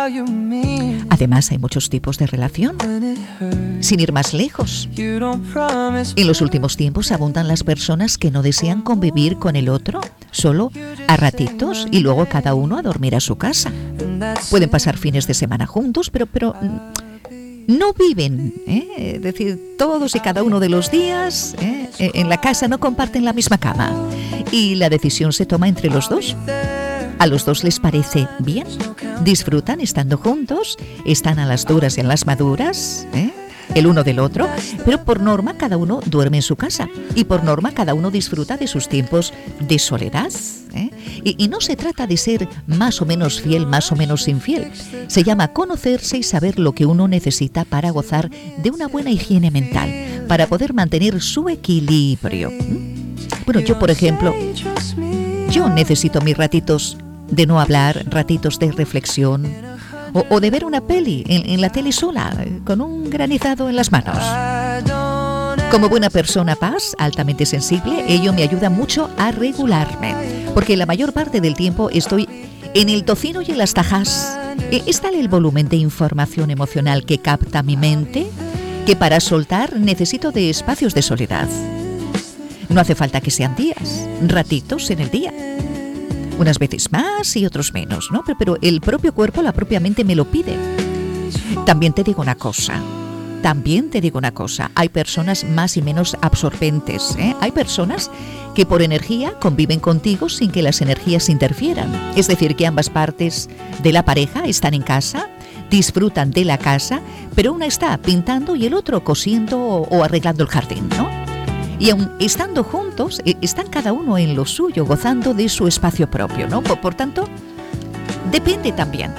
Además, hay muchos tipos de relación. Sin ir más lejos, en los últimos tiempos abundan las personas que no desean convivir con el otro, solo a ratitos y luego cada uno a dormir a su casa. Pueden pasar fines de semana juntos, pero no viven, es decir, todos y cada uno de los días en la casa no comparten la misma cama y la decisión se toma entre los dos. A los dos les parece bien, disfrutan estando juntos, están a las duras y a las maduras, el uno del otro, pero por norma cada uno duerme en su casa y por norma cada uno disfruta de sus tiempos de soledad. Y no se trata de ser más o menos fiel, más o menos infiel. Se llama conocerse y saber lo que uno necesita para gozar de una buena higiene mental, para poder mantener su equilibrio. Bueno, yo, por ejemplo, yo necesito mis ratitos de no hablar, ratitos de reflexión o de ver una peli en la tele sola, con un granizado en las manos. Como buena persona paz, altamente sensible, ello me ayuda mucho a regularme, porque la mayor parte del tiempo estoy en el tocino y en las tajas. Es tal el volumen de información emocional que capta mi mente que para soltar necesito de espacios de soledad. No hace falta que sean días, ratitos en el día. Unas veces más y otros menos, ¿no? Pero el propio cuerpo, la propia mente me lo pide. También te digo una cosa. Hay personas más y menos absorbentes, Hay personas que por energía conviven contigo sin que las energías interfieran. Es decir, que ambas partes de la pareja están en casa, disfrutan de la casa, pero una está pintando y el otro cosiendo o arreglando el jardín, ¿no? Y aun estando juntos, están cada uno en lo suyo, gozando de su espacio propio, ¿no? Por tanto, depende también,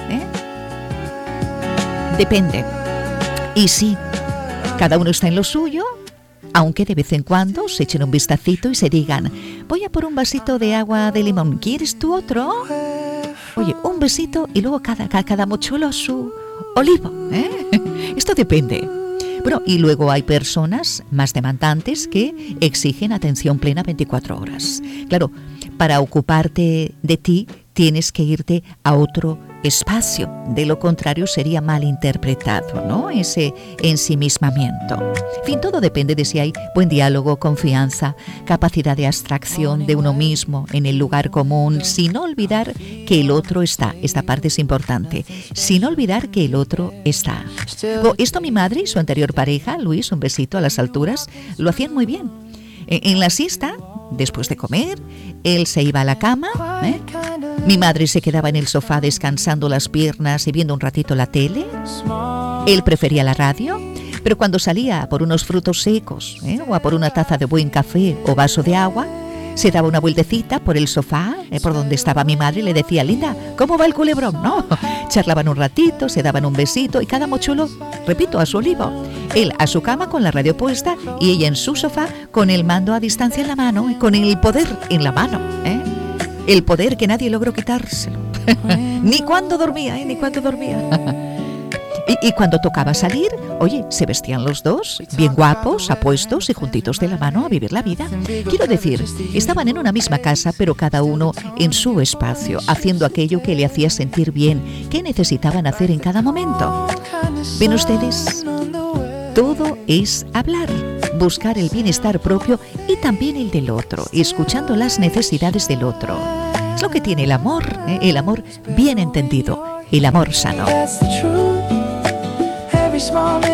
Depende. Y sí, cada uno está en lo suyo, aunque de vez en cuando se echen un vistacito y se digan, voy a por un vasito de agua de limón, ¿quieres tú otro? Oye, un besito y luego cada mochuelo su olivo, Esto depende. Bueno, y luego hay personas más demandantes que exigen atención plena 24 horas. Claro, para ocuparte de ti tienes que irte a otro espacio. De lo contrario sería mal interpretado, ¿no? Ese ensimismamiento. En fin, todo depende de si hay buen diálogo, confianza, capacidad de abstracción de uno mismo en el lugar común, sin olvidar que el otro está. Esta parte es importante. Sin olvidar que el otro está. Esto mi madre y su anterior pareja, Luis, un besito a las alturas, lo hacían muy bien. En la siesta, después de comer, él se iba a la cama, Mi madre se quedaba en el sofá descansando las piernas y viendo un ratito la tele. Él prefería la radio, pero cuando salía a por unos frutos secos, o a por una taza de buen café o vaso de agua, se daba una vueltecita por el sofá, por donde estaba mi madre, y le decía, Linda, ¿cómo va el culebrón? ¿No? Charlaban un ratito, se daban un besito y cada mochuelo, repito, a su olivo. Él a su cama con la radio puesta y ella en su sofá con el mando a distancia en la mano, con el poder en la mano, El poder que nadie logró quitárselo. Ni cuando dormía, ni cuando dormía. Y cuando tocaba salir, oye, se vestían los dos, bien guapos, apuestos y juntitos de la mano a vivir la vida. Quiero decir, estaban en una misma casa, pero cada uno en su espacio, haciendo aquello que le hacía sentir bien, que necesitaban hacer en cada momento. ¿Ven ustedes? Todo es hablar, buscar el bienestar propio y también el del otro, escuchando las necesidades del otro. Es lo que tiene el amor bien entendido, el amor sano. Small